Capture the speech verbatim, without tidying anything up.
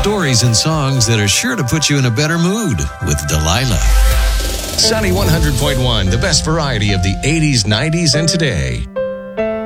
stories and songs that are sure to put you in a better mood with Delilah. Sunny one hundred point one, the best variety of the eighties, nineties, and today.